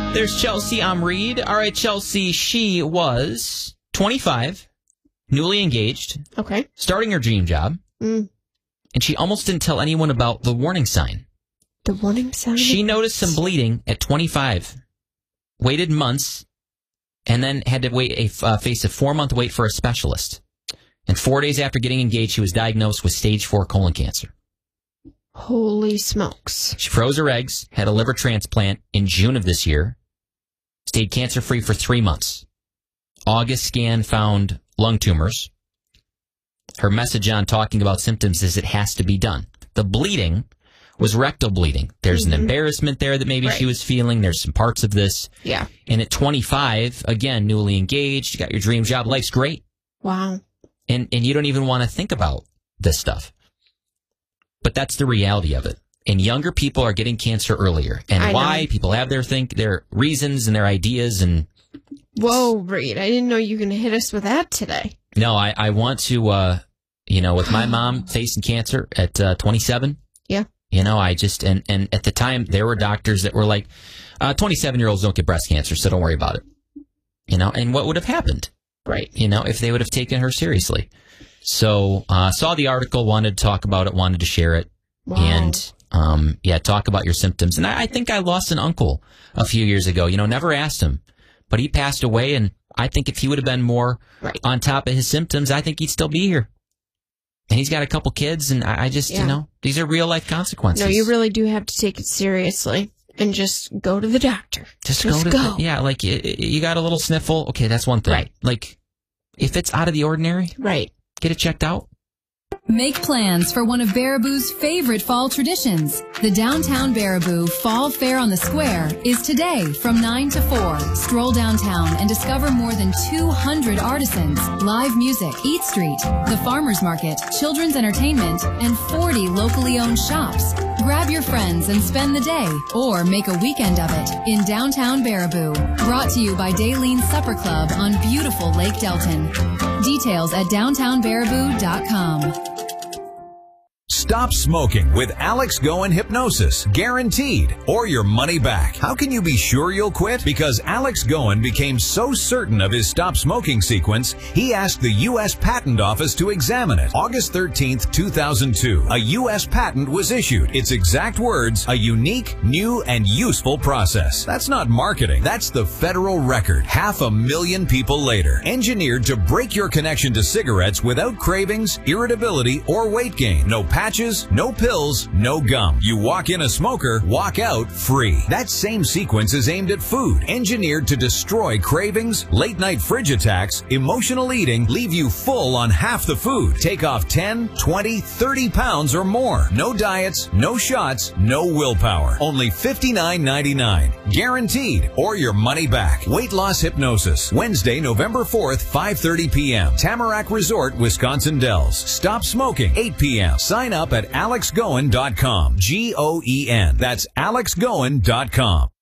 There's Chelsea. I'm Reed. All right, Chelsea, she was 25, newly engaged. Okay. Starting her dream job. And she almost didn't tell anyone about the warning sign. The warning sign? She noticed some bleeding at 25, waited months, and then had to face a 4-month wait for a specialist. And 4 days after getting engaged, she was diagnosed with stage 4 colon cancer. Holy smokes. She froze her eggs, had a liver transplant in June of this year, stayed cancer-free for 3 months. August scan found lung tumors. Her message on talking about symptoms is it has to be done. The bleeding was rectal bleeding. There's an embarrassment there that maybe she was feeling. There's some parts of this. Yeah. And at 25, again, newly engaged, you got your dream job, life's great. Wow. And you don't even want to think about this stuff. But that's the reality of it. And younger people are getting cancer earlier. And why? People have their reasons and their ideas. And whoa, Reed, I didn't know you were going to hit us with that today. No, I want to, with my mom facing cancer at 27. Yeah. I just, and at the time, there were doctors that were like, 27-year-olds don't get breast cancer, so don't worry about it. And what would have happened? Right. If they would have taken her seriously. So, saw the article, wanted to talk about it, wanted to share it. Wow. And, talk about your symptoms. And I think I lost an uncle a few years ago, never asked him, but he passed away. And I think if he would have been more on top of his symptoms, I think he'd still be here. And he's got a couple kids, and I just, these are real life consequences. No, you really do have to take it seriously and just go to the doctor. Just go. Like you got a little sniffle. Okay, that's one thing. Right. Like if it's out of the ordinary, get it checked out. Make plans for one of Baraboo's favorite fall traditions. The Downtown Baraboo Fall Fair on the Square is today from 9 to 4. Stroll downtown and discover more than 200 artisans, live music, Eat Street, the Farmers Market, children's entertainment, and 40 locally owned shops. Grab your friends and spend the day, or make a weekend of it in downtown Baraboo. Brought to you by Daleen Supper Club on beautiful Lake Delton. Details at downtownbaraboo.com. Stop smoking with Alex Goen Hypnosis, guaranteed, or your money back. How can you be sure you'll quit? Because Alex Goen became so certain of his stop smoking sequence, he asked the U.S. Patent Office to examine it. August 13th, 2002, a U.S. patent was issued. Its exact words, a unique, new, and useful process. That's not marketing. That's the federal record. 500,000 people later. Engineered to break your connection to cigarettes without cravings, irritability, or weight gain. No patches, no pills, no gum. You walk in a smoker, walk out free. That same sequence is aimed at food, engineered to destroy cravings, late-night fridge attacks, emotional eating, leave you full on half the food, take off 10, 20, 30 pounds or more. No diets, no shots, no willpower. Only $59.99. Guaranteed, or your money back. Weight Loss Hypnosis, Wednesday, November 4th, 5:30 p.m. Tamarack Resort, Wisconsin Dells. Stop smoking, 8 p.m. Sign up at alexgoen.com. Goen. That's alexgoen.com.